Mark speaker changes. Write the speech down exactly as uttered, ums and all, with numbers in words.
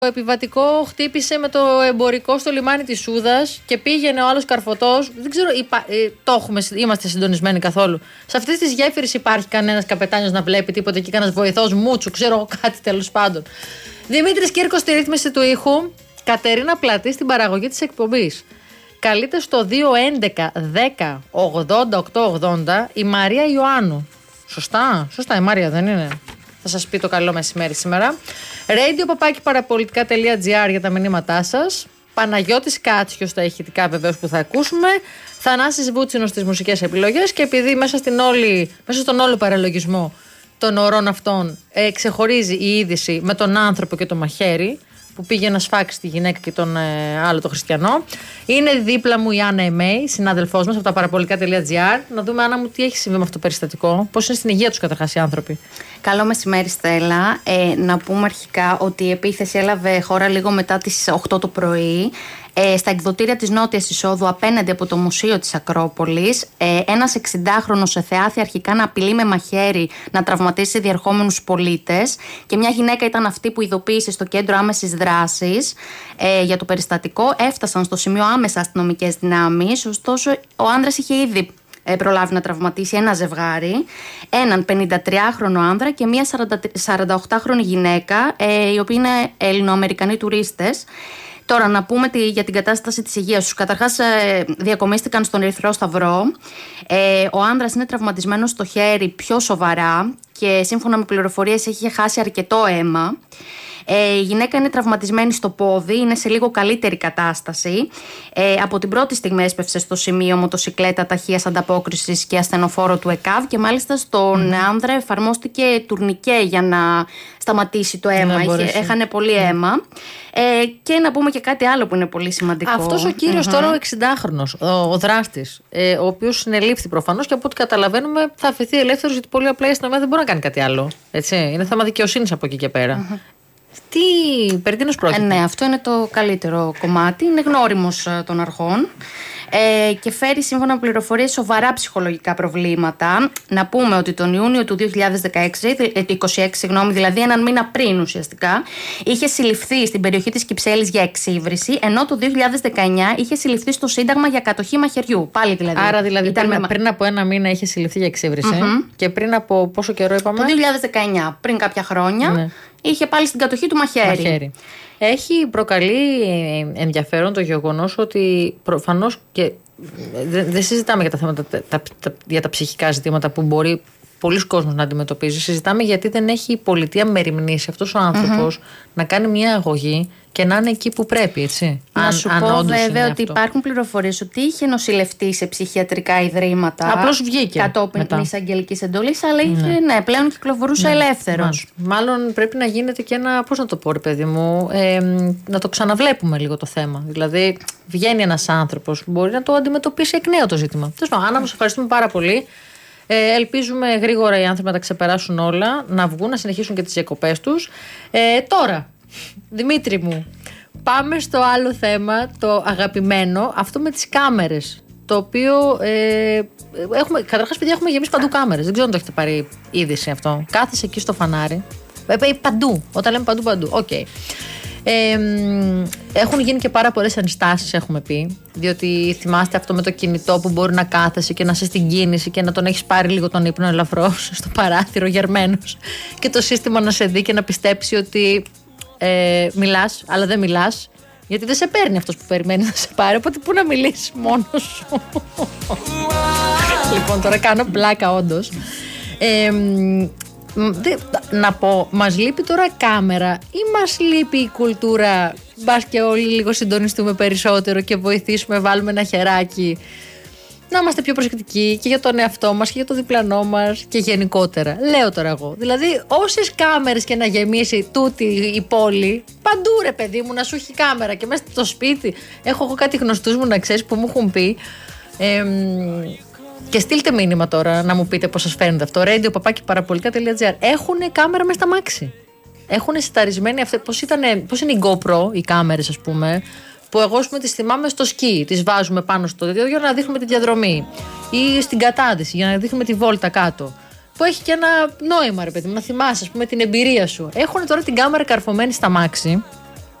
Speaker 1: Το επιβατικό χτύπησε με το εμπορικό στο λιμάνι της Σούδας και πήγαινε ο άλλος καρφωτός. Δεν ξέρω, υπα... ε, το έχουμε, είμαστε συντονισμένοι καθόλου. Σε αυτές τις γέφυρες υπάρχει κανένας καπετάνιος να βλέπει τίποτα εκεί, κανένας βοηθός μούτσου, ξέρω κάτι τέλος πάντων. Δημήτρης Κύρκος στη ρύθμιση του ήχου, Κατερίνα Πλατή στην παραγωγή της εκπομπής. Καλείται στο δύο έντεκα δέκα ογδόντα οκτώ ογδόντα η Μαρία Ιωάννου. Σωστά, σωστά, η Μαρία δεν είναι? Θα σας πει το καλό μεσημέρι σήμερα. radio παπάκι παραπολιτικά τελεία τζι άρ για τα μηνύματά σας. Παναγιώτης Κάτσιος στα ηχητικά βεβαίως που θα ακούσουμε. Θανάσης Βούτσινος στις μουσικές επιλογές. Και επειδή μέσα, στην όλη, μέσα στον όλο παραλογισμό των ωρών αυτών ε, ξεχωρίζει η είδηση με τον άνθρωπο και το μαχαίρι που πήγε να σφάξει τη γυναίκα και τον ε, άλλο τον χριστιανό. Είναι δίπλα μου η Άννα Εμέη, συνάδελφός μας από τα παραπολιτικά τελεία τζι άρ. Να δούμε, Άννα μου, τι έχει συμβεί με αυτό το περιστατικό. Πώς είναι στην υγεία τους καταρχάς οι άνθρωποι?
Speaker 2: Καλό μεσημέρι, Στέλλα. Ε, να πούμε αρχικά ότι η επίθεση έλαβε χώρα λίγο μετά τις οκτώ το πρωί. Ε, στα εκδοτήρια της Νότιας Εισόδου απέναντι από το Μουσείο της Ακρόπολης, ε, ένας εξηντάχρονος σε θεάθη αρχικά να απειλεί με μαχαίρι να τραυματίσει διερχόμενους πολίτες και μια γυναίκα ήταν αυτή που ειδοποίησε στο κέντρο άμεσης δράσης ε, για το περιστατικό. Έφτασαν στο σημείο άμεσα αστυνομικές δυνάμεις, ωστόσο ο άνδρας είχε ήδη ε, προλάβει να τραυματίσει ένα ζευγάρι, έναν πενηντατριάχρονο άνδρα και μια σαρανταοκτάχρονη γυναίκα, ε, οι οποίοι είναι Ελληνοαμερικανοί τουρίστες. Τώρα να πούμε τη, για την κατάσταση της υγείας τους. Καταρχάς ε, διακομίστηκαν στον Ερυθρό Σταυρό. Ε, ο άνδρας είναι τραυματισμένος στο χέρι πιο σοβαρά και σύμφωνα με πληροφορίες έχει χάσει αρκετό αίμα. Ε, η γυναίκα είναι τραυματισμένη στο πόδι, είναι σε λίγο καλύτερη κατάσταση. Ε, από την πρώτη στιγμή έσπευσε στο σημείο μοτοσικλέτα ταχείας ανταπόκρισης και ασθενοφόρο του ΕΚΑΒ και μάλιστα στον mm. άνδρα εφαρμόστηκε τουρνικέ για να σταματήσει το αίμα. Είχε, έχανε πολύ mm. αίμα. Ε, και να πούμε και κάτι άλλο που είναι πολύ σημαντικό.
Speaker 1: Αυτός ο κύριος mm-hmm. τώρα ο εξηντάχρονος, ο, ο δράστης, ε, ο οποίος συνελήφθη προφανώς και από ό,τι καταλαβαίνουμε θα αφαιθεί ελεύθερος, γιατί πολύ απλά η αστυνομία δεν μπορεί να κάνει κάτι άλλο. Έτσι. Είναι θέμα δικαιοσύνης από εκεί και πέρα. Mm-hmm. Τι, περί τίνος πρόκειται?
Speaker 2: Ε, ναι, αυτό είναι το καλύτερο κομμάτι. Είναι γνώριμος των αρχών ε, και φέρει σύμφωνα με πληροφορίες σοβαρά ψυχολογικά προβλήματα. Να πούμε ότι τον Ιούνιο του δύο χιλιάδες δεκαέξι, είκοσι έξι, συγγνώμη, δηλαδή έναν μήνα πριν ουσιαστικά, είχε συλληφθεί στην περιοχή της Κυψέλης για εξύβριση, ενώ το δύο χιλιάδες δεκαεννιά είχε συλληφθεί στο Σύνταγμα για κατοχή μαχαιριού. Πάλι δηλαδή.
Speaker 1: Άρα δηλαδή πριν, με... πριν από ένα μήνα είχε συλληφθεί για εξύβριση mm-hmm. και πριν από πόσο καιρό είπαμε?
Speaker 2: Το δύο χιλιάδες δεκαεννιά, πριν κάποια χρόνια. Ναι. Είχε πάλι στην κατοχή του μαχαίρι.
Speaker 1: μαχαίρι. Έχει προκαλεί ενδιαφέρον το γεγονός ότι προφανώς και δεν δε συζητάμε για τα θέματα, τα, τα, τα, για τα ψυχικά ζητήματα που μπορεί πολλοί κόσμος να αντιμετωπίζει. Συζητάμε γιατί δεν έχει η πολιτεία μεριμνήσει αυτός ο άνθρωπος mm-hmm. να κάνει μια αγωγή και να είναι εκεί που πρέπει, έτσι.
Speaker 2: Να
Speaker 1: αν,
Speaker 2: σου
Speaker 1: αν
Speaker 2: πω βέβαια
Speaker 1: αυτό.
Speaker 2: ότι υπάρχουν πληροφορίες ότι είχε νοσηλευτεί σε ψυχιατρικά ιδρύματα.
Speaker 1: Απλώς βγήκε.
Speaker 2: Κατόπιν εισαγγελικής εντολής, αλλά είχε, ναι. ναι, πλέον κυκλοφορούσε ναι. ελεύθερος.
Speaker 1: Μάλλον, μάλλον πρέπει να γίνεται και ένα, πώς να το πω, ρε παιδί μου, ε, να το ξαναβλέπουμε λίγο το θέμα. Δηλαδή, βγαίνει ένας άνθρωπος που μπορεί να το αντιμετωπίσει εκ νέου το ζήτημα. Τέλος πάντων, Άννα, μας ευχαριστούμε πάρα πολύ. Ε, ελπίζουμε γρήγορα οι άνθρωποι να τα ξεπεράσουν όλα, να βγουν, να συνεχίσουν και τις διακοπές τους. Ε, τώρα, Δημήτρη μου, πάμε στο άλλο θέμα, το αγαπημένο, αυτό με τις κάμερες. Το οποίο ε, έχουμε, καταρχάς, παιδιά, έχουμε γεμίσει παντού κάμερες. Δεν ξέρω αν το έχετε πάρει είδηση αυτό. Κάθεσαι εκεί στο φανάρι. Ε, παντού. Όταν λέμε παντού, παντού. Οκ. Okay. Ε, έχουν γίνει και πάρα πολλές ενστάσεις, έχουμε πει. Διότι θυμάστε αυτό με το κινητό που μπορεί να κάθεσαι και να είσαι στην κίνηση και να τον έχεις πάρει λίγο τον ύπνο ελαφρώς στο παράθυρο γερμένος και το σύστημα να σε δει και να πιστέψει ότι ε, μιλάς, αλλά δεν μιλάς. Γιατί δεν σε παίρνει αυτός που περιμένει να σε πάρει. Οπότε πού να μιλήσεις μόνος σου? Λοιπόν, τώρα κάνω πλάκα όντως. Ε, να πω, μας λείπει τώρα κάμερα ή μας λείπει η κουλτούρα? Μπας και όλοι λίγο συντονιστούμε περισσότερο και βοηθήσουμε, βάλουμε ένα χεράκι να είμαστε πιο προσεκτικοί και για τον εαυτό μας και για το διπλανό μας και γενικότερα. Λέω τώρα εγώ. Δηλαδή, όσες κάμερες και να γεμίσει τούτη η πόλη, παντού ρε παιδί μου, να σου έχει κάμερα και μέσα στο σπίτι. Έχω εγώ κάτι γνωστούς μου, να ξέρεις, που μου έχουν πει. Ε, και στείλτε μήνυμα τώρα να μου πείτε πώς σας φαίνεται αυτό. radio παπάκι παραπολιτικά τελεία τζι άρ. Έχουν κάμερα μέσα στα μάξι. Έχουν συνταρισμένοι αυτές. Πώς, πώς είναι η GoPro, οι κάμερες, ας πούμε, που εγώ πούμε, τις θυμάμαι στο σκι. Τις βάζουμε πάνω στο δέντρο για να δείχνουμε τη διαδρομή. Ή στην κατάδυση για να δείχνουμε τη βόλτα κάτω. Που έχει και ένα νόημα, ρε παιδί μου, να θυμάσαι, ας πούμε, την εμπειρία σου. Έχουν τώρα την κάμερα καρφωμένη στα μάξι.